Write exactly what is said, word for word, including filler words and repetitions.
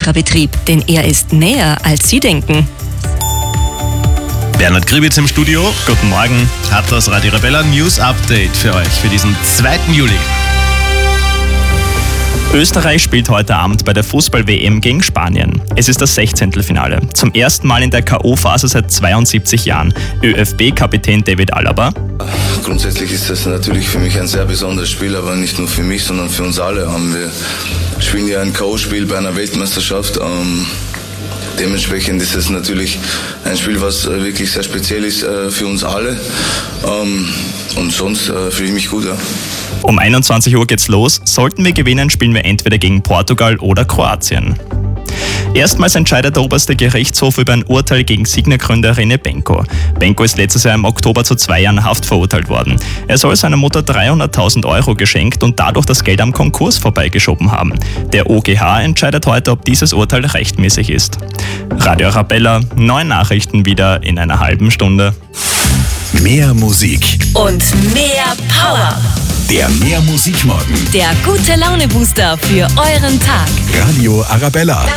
Betrieb, denn er ist näher, als Sie denken. Bernhard Gribitz im Studio. Guten Morgen. Hat das Radio Arabella News Update für euch für diesen zweiten Juli. Österreich spielt heute Abend bei der Fußball-W M gegen Spanien. Es ist das Sechzehntelfinale. Zum ersten Mal in der K O-Phase seit zweiundsiebzig Jahren. ÖFB-Kapitän David Alaba. Grundsätzlich ist das natürlich für mich ein sehr besonderes Spiel, aber nicht nur für mich, sondern für uns alle. Wir spielen ja ein K O-Spiel bei einer Weltmeisterschaft. Ähm, dementsprechend ist es natürlich ein Spiel, was wirklich sehr speziell ist äh, für uns alle. Ähm, und sonst äh, fühle ich mich gut, ja. Um einundzwanzig Uhr geht's los. Sollten wir gewinnen, spielen wir entweder gegen Portugal oder Kroatien. Erstmals entscheidet der oberste Gerichtshof über ein Urteil gegen Signa-Gründer René Benko. Benko ist letztes Jahr im Oktober zu zwei Jahren Haft verurteilt worden. Er soll seiner Mutter dreihunderttausend Euro geschenkt und dadurch das Geld am Konkurs vorbeigeschoben haben. Der O G H entscheidet heute, ob dieses Urteil rechtmäßig ist. Radio Arabella, neue Nachrichten wieder in einer halben Stunde. Mehr Musik Und mehr Power. Der Mehr Musik Morgen. Der gute Laune-Booster für euren Tag. Radio Arabella.